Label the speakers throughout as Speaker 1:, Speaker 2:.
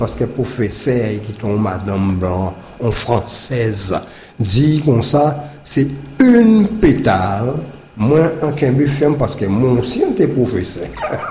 Speaker 1: parce que professeur qui tombe madame blanc en française dit comme ça, c'est une pétale, moi en Kimbi ferme parce que moi aussi on était professeur.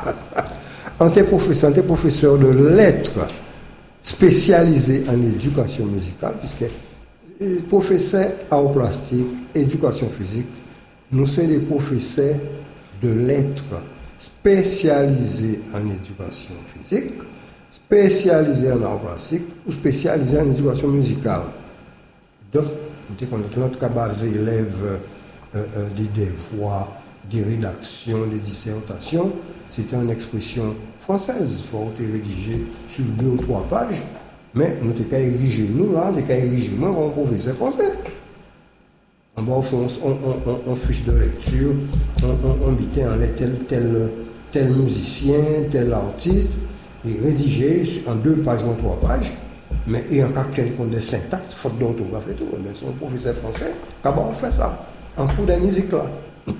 Speaker 1: On était professeur de lettres spécialisé en éducation musicale, puisque professeur art plastique, éducation physique, nous sommes des professeurs de lettres spécialisés en éducation physique, spécialisés en art plastique ou spécialisés en éducation musicale. Donc, notre cas basé élève des voix, des rédactions, des dissertations, c'était en expression française. Il faut rédiger sur 2 ou 3 pages, mais nous avons érigé, nous là, nous avons érigé, moi, comme professeur français. En bas, on fiche de lecture, on mettait en tel musicien, tel artiste, et rédigé en 2 pages ou 3 pages, mais il y a quelqu'un de syntaxe, faute d'orthographe et tout. Mais c'est un professeur français, comment on fait ça? En cours de musique là.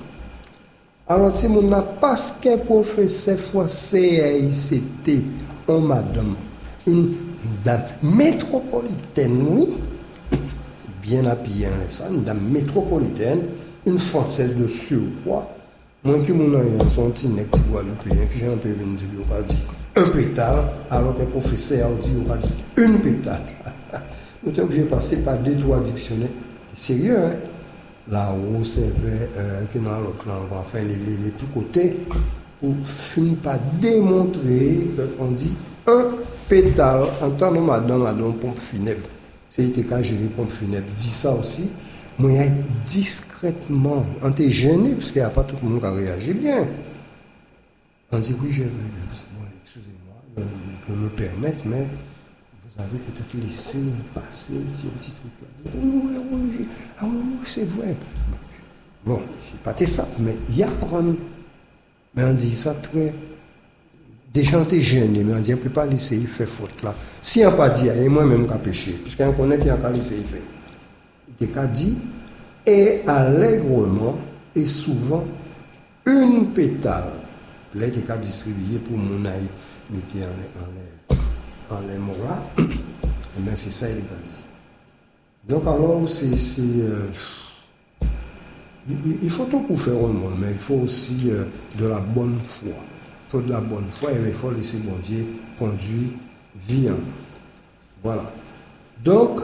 Speaker 1: Alors, si on n'a pas ce qu'un professeur français, c'était une madame, une dame métropolitaine, oui, bien appuyée en ça, une dame métropolitaine, une française de surpoids. Moi qui mon aïe, son petit nec, petit guadeloupéen, qui j'ai un peu venu dire, il a dit un pétale, alors qu'un professeur a dit, il a dit une pétale. Nous sommes obligés de passer par 2-3 dictionnaires. Sérieux, hein? Là-haut, c'est que dans l'autre langue, enfin, les plus côtés, pour finir par démontrer qu'on dit un pétale, en tant que madame, pompe funèbre. C'était quand j'ai les pompes funèbres, dit ça aussi. Moi, discrètement, on était gêné, parce qu'il n'y a pas tout le monde qui a réagi bien. On dit, oui, bon, excusez-moi de me permettre, mais vous avez peut-être laissé passer un petit truc là. Oui, ah oui, c'est vrai. Bon, c'est pas ça, mais il y a quand même. Mais on dit ça très. Des gens étaient gênés, mais on dit, on ne peut pas laisser il faire faute là. Si on n'a pas dit, et moi-même qui a péché, puisqu'on connaît qu'il y a qu'à laisser il faire. Il était qu'à dire, et allègrement, et souvent, une pétale. Là, il était qu'à distribuer pour mon aïe, mettez en les mots là. Et bien, c'est ça, il est dit. Donc, alors, il faut tout pour faire un monde, mais il faut aussi de la bonne foi. Il faut de la bonne foi et il faut laisser bon Dieu conduire vie en. Voilà. Donc,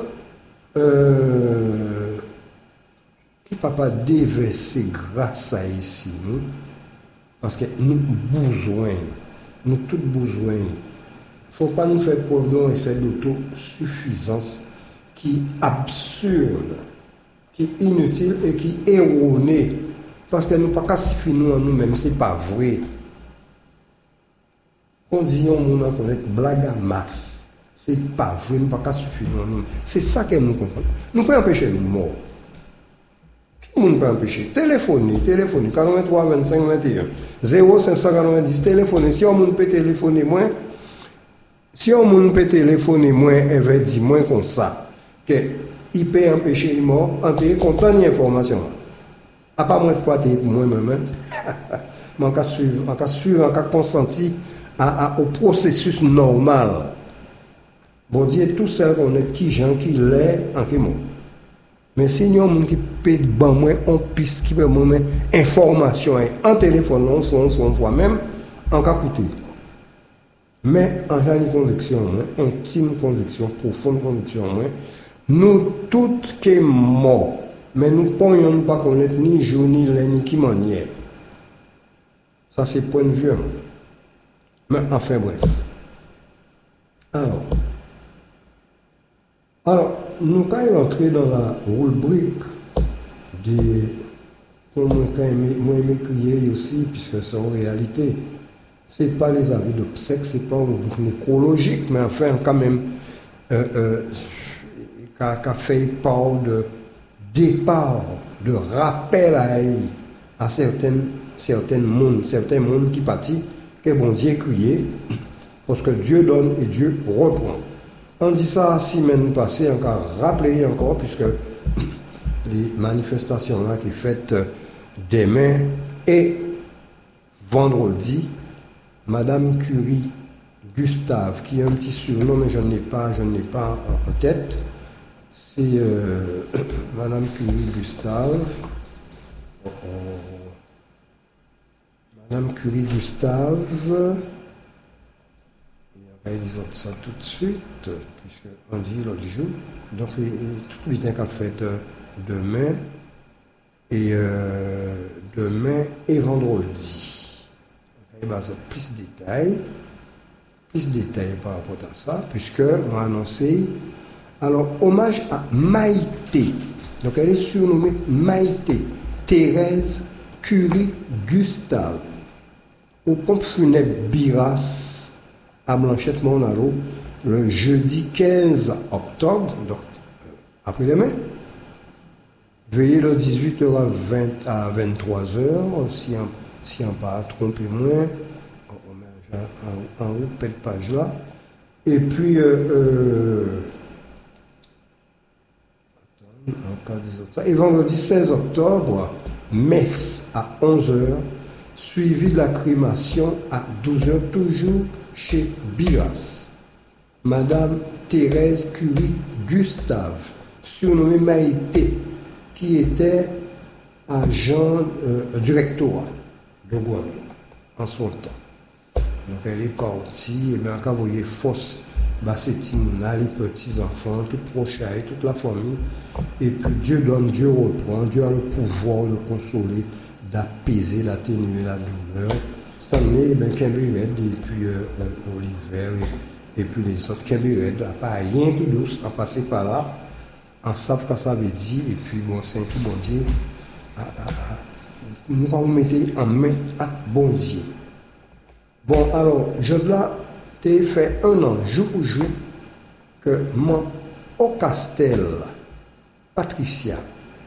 Speaker 1: qui papa déverser grâce à ici, nous, parce que nous tous besoin. Il ne faut pas nous faire preuve d'une espèce d'autosuffisance qui est absurde, qui est inutile et qui est erronée. Parce que nous ne pouvons pas suffire nous en nous-mêmes, ce n'est pas vrai. On dit on nous connaît blague à masse. C'est pas vrai, nous ne pouvons pas suffire nous en nous. C'est ça que nous comprenons. Nous pouvons empêcher nous mort. Qui nous peut empêcher? Téléphoner, 43 25 21 0590, téléphoner. Si on peut téléphoner moins, elle va dire moins comme ça, que il peut empêcher les morts, en te content d'information. À part moi, quoi, pour moi-même, mais en cas suivre, en cas consenti au processus normal. Bon Dieu, tout ça, on est qui gens qui l'est en qui mot. Mais si nous avons qui peut ban moi on piste qui peut moi information en téléphone on voit même en cas coûter. Mais en réelle conviction, intime conviction, profonde conviction, nous toutes qui morts, mais nous ne pouvons pas connaître ni jour ni l'année ni qui manière. Ça c'est point de vue. Mais enfin bref. Alors, nous allons entrer dans la rubrique de comme moi m'écrier aussi, puisque c'est en réalité, ce n'est pas les avis d'obsèques, ce n'est pas une rubrique nécrologique, mais enfin quand même, qu'a fait part de départ, de rappel à certains mondes qui partent, que bon Dieu crié, parce que Dieu donne et Dieu reprend. On dit ça semaine passée, encore rappelé encore, puisque les manifestations là qui sont faites demain et vendredi, Madame Curie Gustave, qui a un petit surnom, mais je ne l'ai pas en tête. C'est Madame Curie-Gustave. Madame Curie-Gustave. Et disons ça tout de suite, puisqu'on dit l'autre jour. Donc, tout le bulletin qu'a fait demain et vendredi. Il y a plus de détails par rapport à ça, puisque on a annoncé. Alors, hommage à Maïté. Donc, elle est surnommée Maïté Thérèse Curie-Gustave. Au pompe funèbre Biras à Blanchette Monaro, le jeudi 15 octobre, donc après-demain. Veillez de 18h à 23h, si on pas trompé moins, on met en haut, de page là. Et puis, et vendredi 16 octobre, messe à 11h, suivi de la crémation à 12h, toujours chez Biras. Madame Thérèse Curie-Gustave, surnommée Maïté, qui était agent directorat de Guadeloupe en son temps. Donc elle est partie, et bien quand vous voyez force, c'est les petits-enfants, tout prochain, toute la famille. Et puis Dieu donne, Dieu reprend, Dieu a le pouvoir de consoler, d'apaiser, d'atténuer la douleur. Cette année, Kimbered et puis Oliver et puis les autres Kimbered, pas rien qui douce, en passer par là, en savent ce que ça veut dire, et puis bon, c'est un qui bon Dieu, nous allons mettre en main à bon Dieu. Bon, alors, je dois te fait un an, jour pour jour, que moi, au Castel Patricia,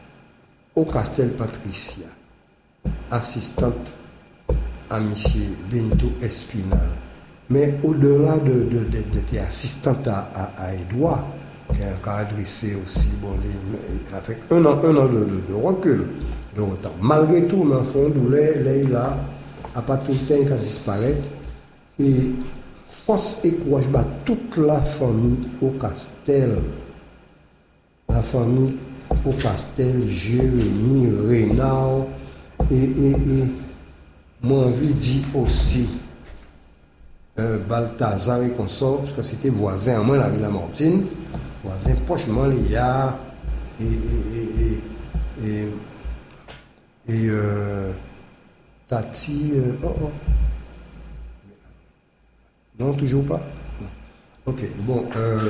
Speaker 1: assistante à M. Bento Espinal, mais au-delà d'être assistante à Edouard, qui a adressé aussi, bon, avec un an de recul, de retard. Malgré tout, dans le fond, il a pas tout le temps qu'à disparaître. Et force et courage, toute la famille au Castel. La famille au Castel, Jérémy, Rénal, et moi, envie de dire aussi Balthazar et consort, parce que c'était voisin à moi, la rue Lamartine, voisin prochement, il y a Tati, non, toujours pas. Non. Ok, bon,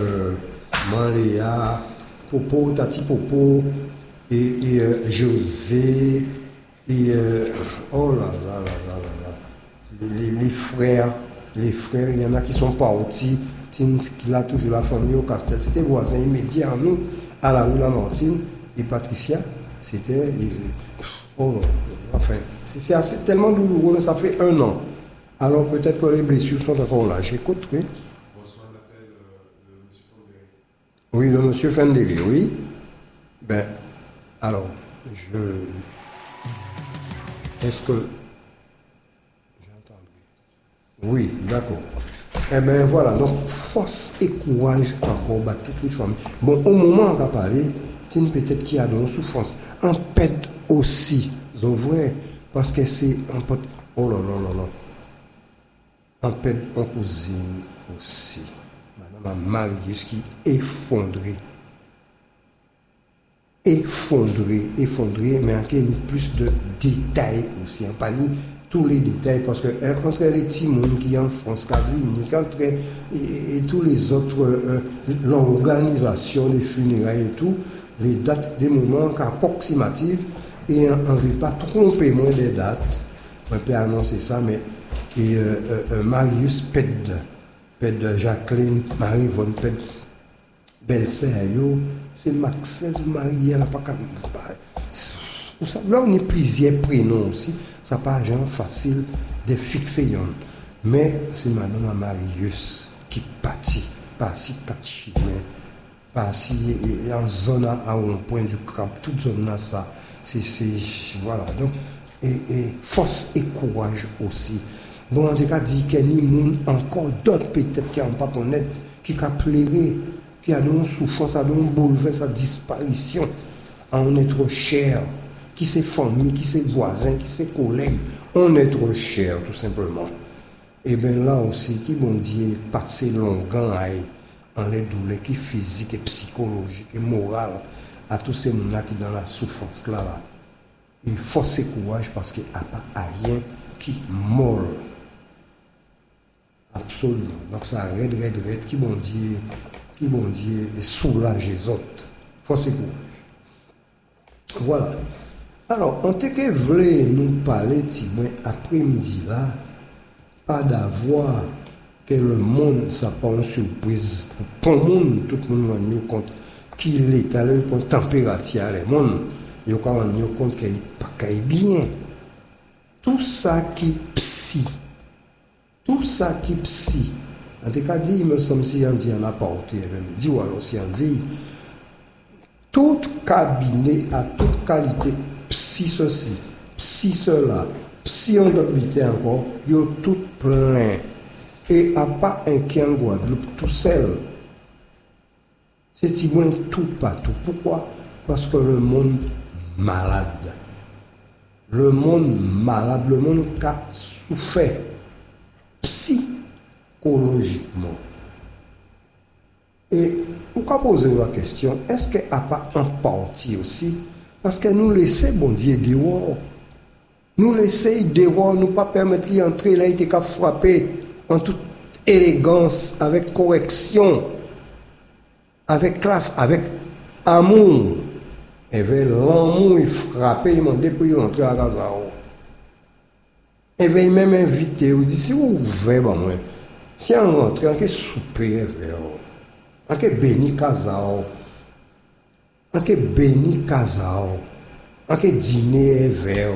Speaker 1: Maléa, Popo, Tati Popo, et José, et oh là là là là là là, les frères, il y en a qui sont partis, qui a toujours la famille au Castel, c'était voisin immédiat à nous, à la rue Lamartine, et Patricia, c'était, oh là, enfin, c'est assez, tellement douloureux, mais ça fait un an. Alors peut-être que les blessures sont encore là. J'écoute, oui.
Speaker 2: Bonsoir, l'appel de M. Fendéré.
Speaker 1: Oui, de M. Fendéré, oui. Ben, alors, est-ce que... J'entendrai. Oui, d'accord. Eh bien, voilà. Donc, force et courage encore à toutes les familles. Bon, au moment où on va parler, c'est peut-être qu'il y a de la souffrance. En pète aussi, c'est vrai, parce que c'est un pote... Oh là là là là. En peine en cousine aussi. Madame Marius qui est effondrée, mais en plus de détails aussi. En pas tous les détails, parce que entre les petits monde qui en France, qui a vu, et tous les autres, l'organisation des funérailles et tout, les dates des moments approximatives, et on ne veut pas tromper moins des dates. On peut annoncer ça, mais et Marius Ped Jacqueline, Marie Von Ped, belle-sœur, c'est Maxès Marie, elle n'a pas là, on est plusieurs prénoms aussi, ça pas genre facile de fixer. Mais c'est Madame Marius qui partit, pas si quatre chemins, pas si en zone à un point du crabe, toute zone là, ça, c'est voilà. Donc, et force et courage aussi. Bon, en tout cas, dit qu'il y a ni monde, encore d'autres peut-être qui n'ont pas connaître, qui ont pleuré, qui a une souffrance, a une bouleversé, sa disparition en être cher, qui c'est famille, qui c'est voisin, qui c'est collègue, on est trop cher tout simplement. Et bien là aussi, qui bon Dieu passer longtemps en les douleurs qui physiques et psychologiques et morales à tous ces gens qui dans la souffrance là. Il faut ce courage parce qu'il n'y a pas rien qui mord. Absolument. Donc ça arrête, qui bon Dieu soulage les autres. Faut ce courage. Voilà. Alors, en tant que voulait nous parler, après-midi là, pas d'avoir que le monde, ça pas une surprise. Pour le monde, tout le monde va nous compte qu'il est à l'heure pour température, le monde, il va nous compte qu'il n'est pas bien. Tout ça qui psy, en tout cas, il me semble si on dit en apporté, il dit ou alors si on dit, tout cabinet a toute qualité, psy ceci, psy cela, psy on doit habiter encore, il y a tout plein. Et à pas un qui en Guadeloupe tout seul. C'est tout partout. Pourquoi? Parce que le monde malade. Le monde qui a souffert psychologiquement. Et on peut poser la question, est-ce qu'il n'y a pas un parti aussi? Parce que nous laissons bon Dieu dehors. Nous laissons dehors, nous pas permettre d'y entrer, là il était qu'à frapper en toute élégance, avec correction, avec classe, avec amour. Et vers l'amour, il frappait, il m'a dit pour y rentrer à Gazao. Et il même invité, il dit si vous ouvrez, si on rentre, on peut souper, on peut bénir Gazao, on peut bénir Gazao, on peut dîner vers.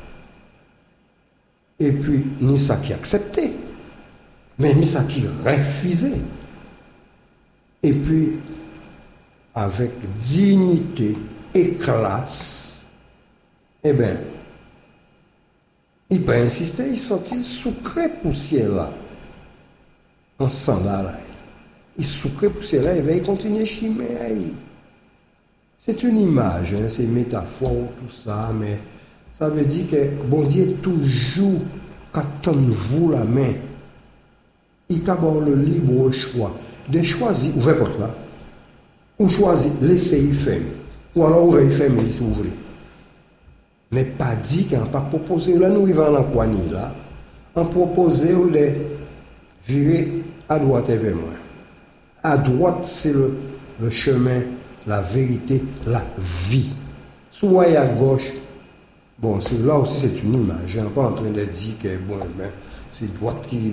Speaker 1: Et puis, ni ça qui acceptait. Mais ni ça qui refusait. Et puis, avec dignité et classe, eh bien, il peut insister, il sortit sous crêpe poussière là, en sandales. Il sous crêpe poussière là, il continue chimère. C'est une image, hein, c'est une métaphore, tout ça, mais ça veut dire que bon Dieu toujours qu'attend vous la main. Il y a le libre choix de choisir, ouvrez porte là, ou choisir, laissez-y fermer, ou alors ouvrez-y fermer si vous voulez. Mais pas dit qu'on n'a pas proposé, là nous vivons en Kwani là, on proposait de virer à droite et vers moi. À droite, c'est le chemin, la vérité, la vie. Soit à gauche, bon, c'est, là aussi c'est une image, je ne suis pas en train de dire que bon, ben, c'est droite qui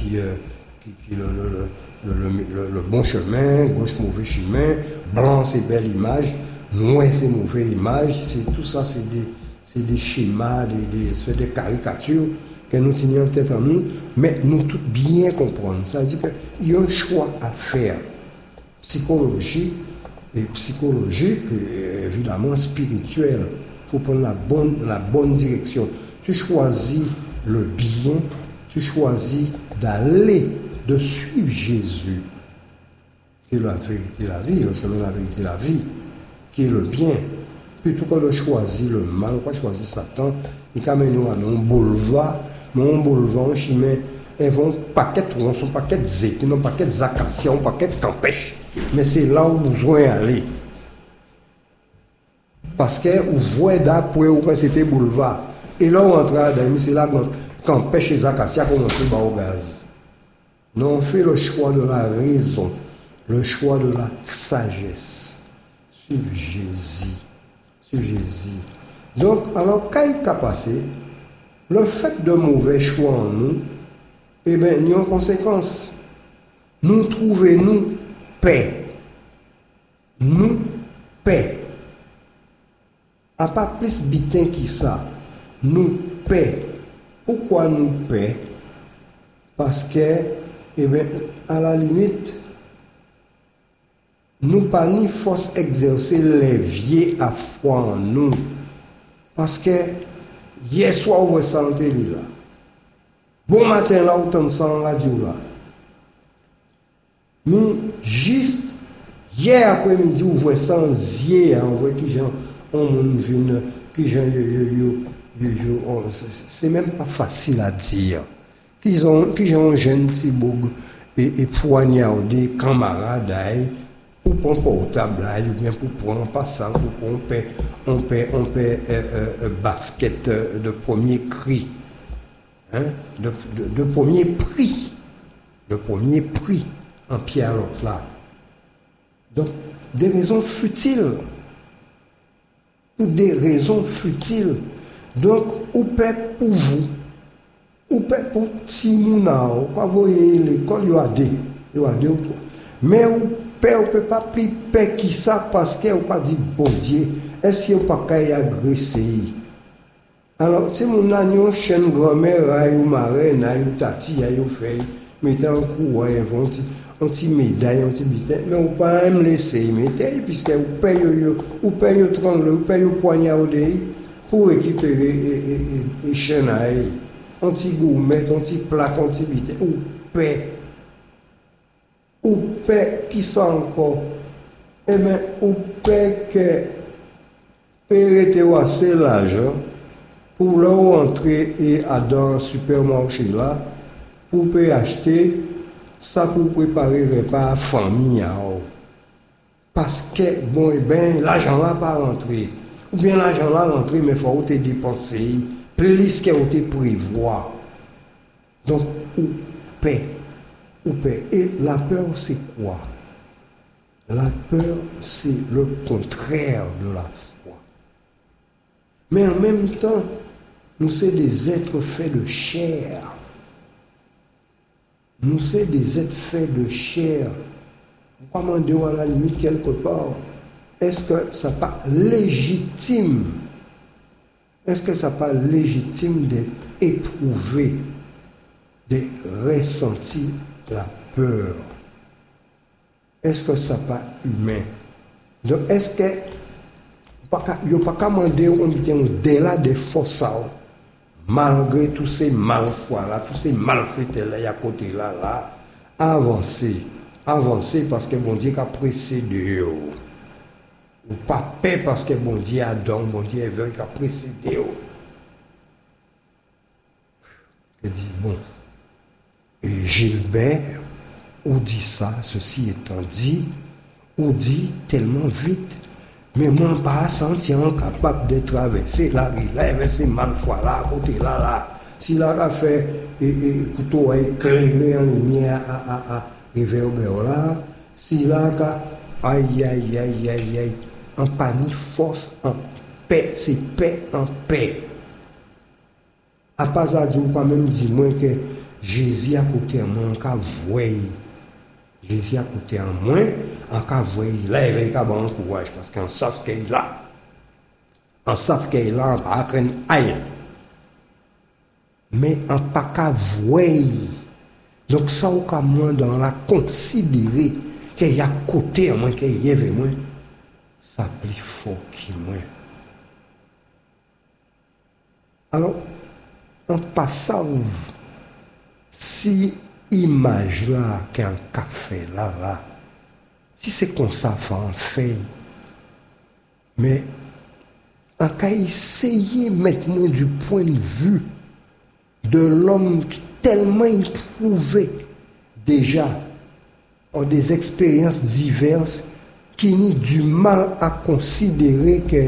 Speaker 1: le bon chemin, gauche mauvais chemin, blanc c'est belle image, noir c'est mauvaise image, c'est tout ça c'est des schémas, des caricatures que nous tenions peut-être en nous, mais nous tous bien comprendre. Ça veut dire qu'il y a un choix à faire, psychologique, et évidemment spirituel. Il faut prendre la bonne direction. Tu choisis le bien, tu choisis d'aller, de suivre Jésus, qui est la vérité, la vie, le chemin de la vérité, la vie, qui est le bien, plutôt que de choisir le mal, quoi choisir Satan, il amène nous à un boulevard, un chemin, et vont paquet, on sont paquet de zétés, non paquet d'acacias, un paquet de campèches, mais c'est là où vous besoin aller. Parce que vous voyez d'après où c'était boulevard, et là on entre là, c'est là campèches et acacias commencent au gaz. Non, on fait le choix de la raison, le choix de la sagesse. Sur Jésus. Donc, alors, quand il a passé, le fait de mauvais choix en nous, eh bien, il y a une conséquence. Nous trouvons paix. Nous, paix. À pas plus bitin que ça. Nous, paix. Pourquoi nous, paix? Parce que, eh bien, à la limite, nous pas ni force exercer levier à foi en nous. Parce que, hier soir, vous ressentez là. Bon matin là, autant de sang en radio là. Mais juste hier après-midi, on voit sans hier, on voit qui gens on vient, qui gens c'est même pas facile à dire. Qui ont jeune petit boug et poignardé camarades pour prendre portable ou bien pour prendre passage pour on paie basket de premier cri, hein, de premier prix en pierre l'autre là. Donc des raisons futiles. Pour des raisons futiles. Donc ou paie pour vous, ou paie pour Timouna, quand vous voyez l'école yo a deux mais ou peut pas plus paix qui ça parce que ou pas dit bon Dieu est-ce qu'il pas qu'à agresser alors si mon agnon chaîne grand-mère ou marraine ou tati ou fait mettez en coup vont un petit médaille un petit bitin mais ou pas me laisser mettre puisque ou paye trangle ou paye poignardé pour récupérer et chaîne un petit gourmet un petit plat un petit bitin ou paie qui ça encore eh bien ou paie que payer assez l'argent pour leur entrer et à dans le supermarché là pour payer acheter ça pour préparer repas à famille parce que bon eh ben l'argent là pas rentré ou bien l'argent là rentré mais faut te dépenser plus que te prévoir donc ou paie. Et la peur, c'est quoi? La peur, c'est le contraire de la foi. Mais en même temps, nous sommes des êtres faits de chair. Nous sommes des êtres faits de chair. Comment dire à la limite quelque part? Est-ce que ça n'est pas légitime? Est-ce que ça n'est pas légitime d'éprouver, de ressentir la peur? Est-ce que ça n'est pas humain? Donc, est-ce que il n'y a pas qu'à demander au-delà des forces, malgré tous ces malfois là, tous ces malfaits là, il y a côté là, avancer parce que bon Dieu a précédé ou pas paix parce que bon Dieu a don, bon Dieu veut qu'il a précédé je dis bon. Et Gilbert, ou dit ça, ceci étant dit, ou dit tellement vite, mais moi pas senti incapable de traverser la rue, là, il y avait ces malfois là, à côté là. Si là, a fait couteau à éclairer en lumière à réverbère là, si là, aïe, en panique, force, en paix, c'est paix en paix. À pas à dire quand même, dis-moi que Jésus a coûté en moins qu'à voir. Jésus a coûté en moins qu'à voir. Là, il va y avoir un courage parce qu'on sait qu'il est là. On sait qu'il est là, on ne va pas rien. Mais on ne peut pas qu'à voir. Donc, ça, au cas moins, dans la considérer qu'il y a côté en moins, qu'il y avait moins, ça plus fort qu'il moins. Alors, en passant, si image là qu'un café là si c'est comme ça on fait mais on a essayé de mettre moi du point de vue de l'homme qui tellement éprouvé déjà en des expériences diverses qui n'a du mal à considérer que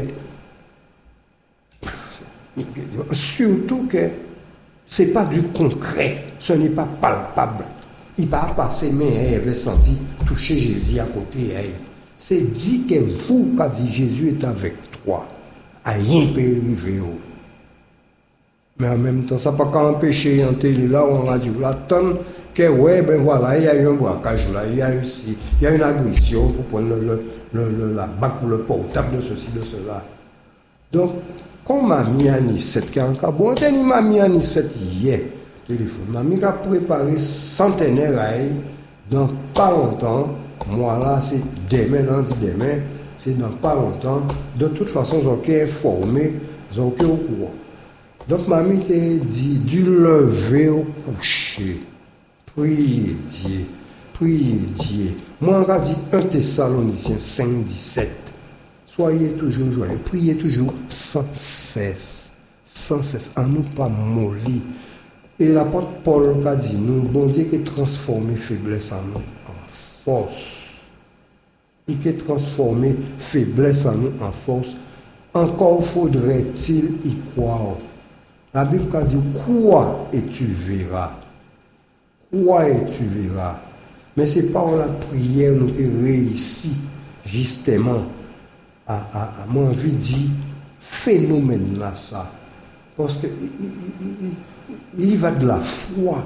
Speaker 1: surtout que c'est pas du concret, ce n'est pas palpable. Il va passer, mais il avait senti toucher Jésus à côté. C'est dit que vous, quand dit Jésus est avec toi, rien ne peut arriver. Mais en même temps, ça ne peut pas empêcher en télé là, on a dit, attendre que, ouais, ben voilà, il y a eu un braquage là, il y a une agression pour prendre la bague pour le portable de ceci, de cela. Donc, quand m'a mis à 17 qui a encore bon, il m'a mis à 17 hier, téléphone. M'a mis à préparer centenaire à elle, dans pas longtemps. Moi là, c'est demain, lundi demain, c'est dans pas longtemps. De toute façon, ils ont été informés, ils ont été au courant. Donc, mamie t'a dit, du lever au coucher, priez Dieu, priez Dieu. Moi, on a dit 1 Thessaloniciens 5, 17. Soyez toujours joyeux, priez toujours sans cesse, en nous pas molli. Et l'apôtre Paul a dit, nous, bon Dieu qui transforme faiblesse en nous en force. Il qui transforme faiblesse en nous en force. Encore faudrait-il y croire. La Bible a dit, crois et tu verras. Crois et tu verras. Mais c'est par la prière nous qui réussit justement à mon envie de dire, phénomène là ça. Parce que il va de la foi.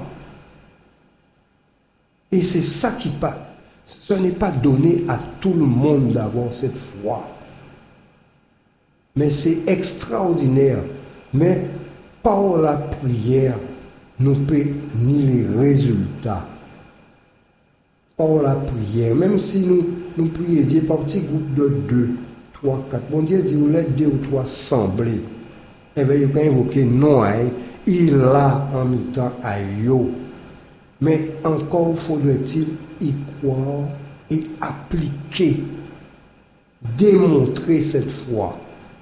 Speaker 1: Et c'est ça qui passe. Ce n'est pas donné à tout le monde d'avoir cette foi. Mais c'est extraordinaire. Mais par la prière, nous peut ni les résultats. Par la prière, même si nous prions Dieu par petit groupe de 2, 3, 4, bon Dieu dit, vous l'êtes 2 ou 3 semblés. Et bien, il a invoqué non, il a en même temps à yo. Mais encore faudrait-il y croire et appliquer, démontrer cette foi.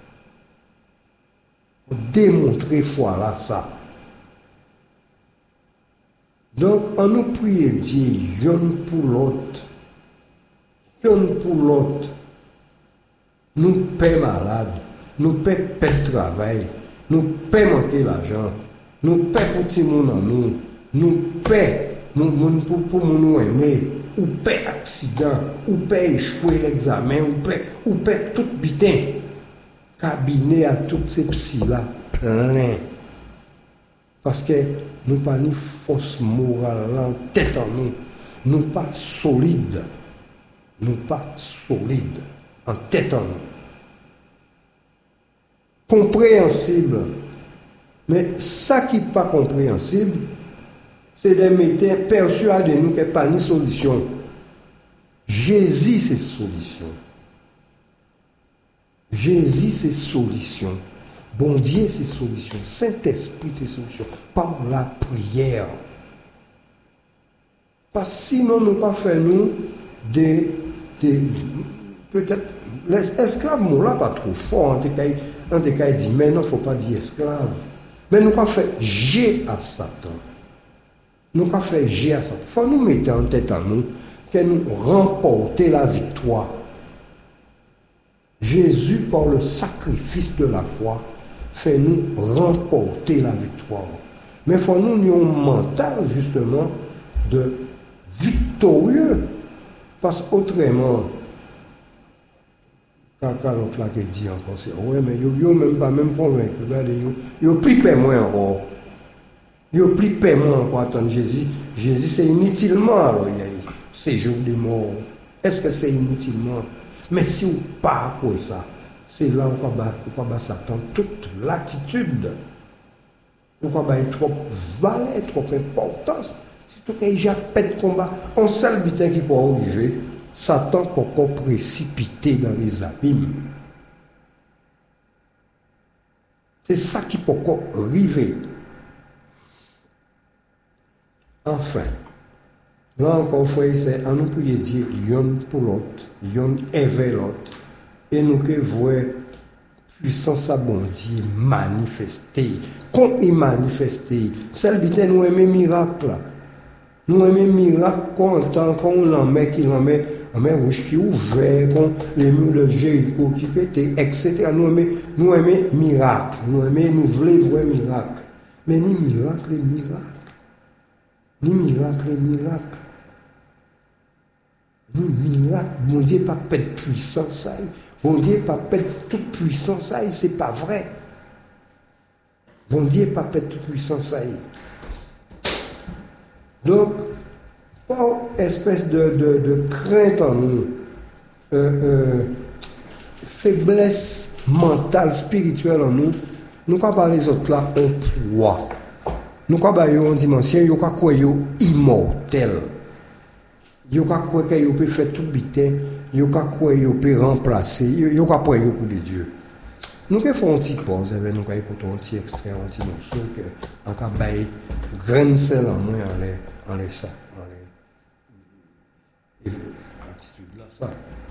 Speaker 1: Démontrer foi là, ça. Donc, on nous prie Dieu, y'en pour l'autre. Nous paie malade, nous paie de travail, nous paie manquer l'argent, nous paie pour petit monde en nous paie pour nous aimer, ou paie accident, ou paie échouer l'examen, ou paie tout bitin. Cabinet à toutes ces psy-là, plein. Parce que nous pas ni force morale en tête en nous pas solides, en tête en nous. Compréhensible. Mais ça qui n'est pas compréhensible, c'est de mettre persuadé nous qu'il n'y a pas ni solution. Jésus, c'est solution. Jésus, c'est solution. Bon Dieu, c'est solution. Saint-Esprit, c'est solution. Par la prière. Parce que sinon, nous pas fait nous des peut-être les esclaves, nous là pas trop fort. En tout cas, il dit, mais non, il ne faut pas dire esclave. Mais nous pas fait G à Satan. Nous pas fait G à Satan. Il faut nous mettre en tête à nous que nous remporter la victoire. Jésus, par le sacrifice de la croix, fait nous remporter la victoire. Mais il faut nous un mental, justement, de victorieux. Parce qu'autrement, quand l'autre là qui dit encore, c'est ouais, mais yo même pas même convaincu. Regardez, yo plus paie moins encore. Yo plus paie moins encore attendre Jésus. Jésus, c'est inutilement, alors, il y a séjour des morts. Est-ce que c'est inutilement? Mais si vous pas quoi ça, c'est là où on va s'attendre toute l'attitude. Où on va être trop valeur, trop importance. Surtout qu'il y a pas de combat. On seul butin qui peut arriver, Satan peut encore précipiter dans les abîmes. C'est ça qui peut encore arriver. Enfin, là encore, frère, c'est à nous prier Dieu, yon pour l'autre, yon envers l'autre, et nous que voyons puissance à bon Dieu manifester. Quand il manifeste, celle qui nous aimons miracle. Nous aimons miracle quand on l'en met, qui l'en met, rouge qui ouvert, quand les murs de Jéricho qui pétaient, etc. Nous aimons miracle. Nous voulons voir miracle. Mais ni miracle, Ni miracle. Ni miracle. Mon Dieu pas de puissance. Mon Dieu pas de toute puissance. C'est pas vrai. Mon Dieu pas de toute puissance. Donc, par espèce de crainte en nous, faiblesse mentale, spirituelle en nous, nous ne pas les autres là en poids. Nous avons une dimension, nous avons immortel. Nous avons peut faire tout bité, nous avons peut remplacer, nous avons pour les dieux. Nous faisons un petit pause, et nous écoutons un petit extrait, un petit morceau, que en cas bail, grain de sel en moins, en les ça, en les attitude là, ça.